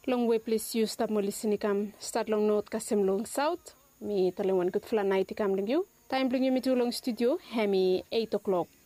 Long way please you stop mo listening kam start long note kasem long south mi talengwan kut flanai tikam lingyu time bling mi tu long studio hemi 8 o'clock